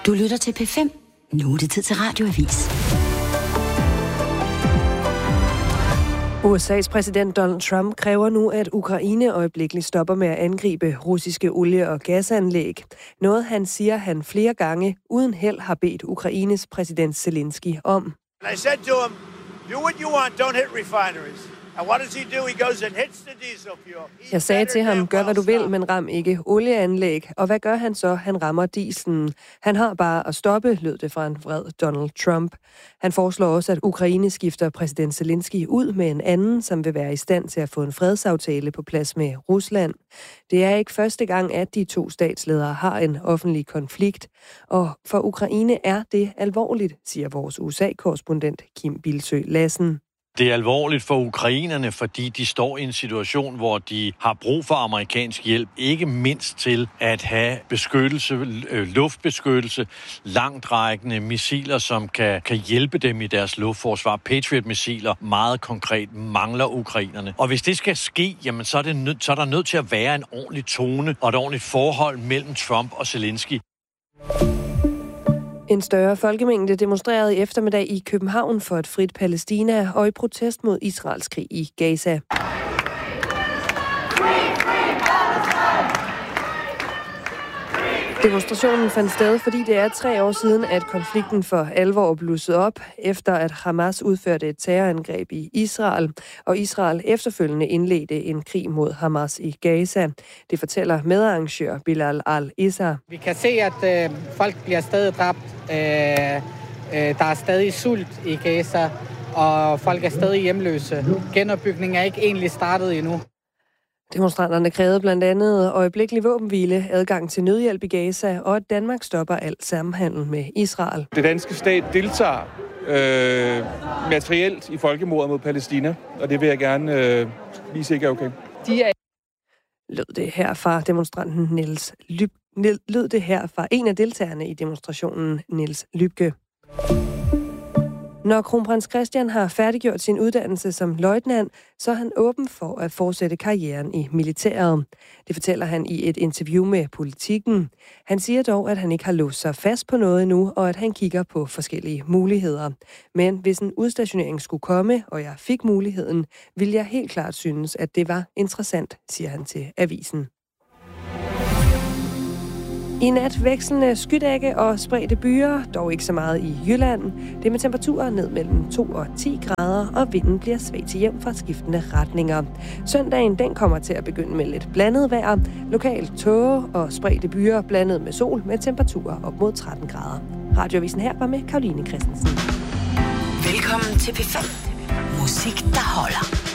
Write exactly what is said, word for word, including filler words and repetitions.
Du lytter til P fem. Nu er det tid til Radioavis. U S A's præsident Donald Trump kræver nu, at Ukraine øjeblikkeligt stopper med at angribe russiske olie- og gasanlæg. Noget han siger, han flere gange uden held har bedt Ukraines præsident Zelensky om. I said to him, do what you want, don't hit refineries. And what does he do? He goes and hits the diesel fuel. Jeg sagde til ham, gør hvad du vil, men ram ikke olieanlæg. Og hvad gør han så? Han rammer dieselen. Han har bare at stoppe, lød det fra en vred Donald Trump. Han foreslår også, at Ukraine skifter præsident Zelensky ud med en anden, som vil være i stand til at få en fredsaftale på plads med Rusland. Det er ikke første gang, at de to statsledere har en offentlig konflikt. Og for Ukraine er det alvorligt, siger vores U S A-korrespondent Kim Bilsøe Lassen. Det er alvorligt for ukrainerne, fordi de står i en situation, hvor de har brug for amerikansk hjælp, ikke mindst til at have beskyttelse, øh, luftbeskyttelse, langtrækkende missiler, som kan, kan hjælpe dem i deres luftforsvar. Patriot-missiler meget konkret mangler ukrainerne. Og hvis det skal ske, jamen, så, er det nød, så er der nødt til at være en ordentlig tone og et ordentligt forhold mellem Trump og Zelensky. En større folkemængde demonstrerede i eftermiddag i København for et frit Palæstina og i protest mod Israels krig i Gaza. Demonstrationen fandt sted, fordi det er tre år siden, at konflikten for alvor blussede op, efter at Hamas udførte et terrorangreb i Israel, og Israel efterfølgende indledte en krig mod Hamas i Gaza. Det fortæller medarrangør Bilal al-Issa. Vi kan se, at øh, folk bliver stadig dræbt. Øh, øh, der er stadig sult i Gaza, og folk er stadig hjemløse. Genopbygningen er ikke egentlig startet endnu. Demonstranterne krævede blandt andet øjeblikkelig våbenhvile, adgang til nødhjælp i Gaza, og at Danmark stopper alt samhandel med Israel. Det danske stat deltager øh, materielt i folkemordet mod Palæstina, og det vil jeg gerne øh, vise ikke er okay. De er... Lød det her fra demonstranten Niels Lyb... Lød det her fra en af deltagerne i demonstrationen, Niels Lybke. Når kronprins Christian har færdiggjort sin uddannelse som løjtnant, så er han åben for at fortsætte karrieren i militæret. Det fortæller han i et interview med Politikken. Han siger dog, at han ikke har låst sig fast på noget endnu, og at han kigger på forskellige muligheder. Men hvis en udstationering skulle komme, og jeg fik muligheden, ville jeg helt klart synes, at det var interessant, siger han til avisen. I nat vekslende skydække og spredte byer, dog ikke så meget i Jylland. Det er med temperaturer ned mellem to og ti grader, og vinden bliver svag til hjem fra skiftende retninger. Søndagen den kommer til at begynde med lidt blandet vejr, lokalt tåge og spredte byer blandet med sol med temperaturer op mod tretten grader. Radioavisen her var med Karoline Christensen. Velkommen til P fem. Musik, der holder.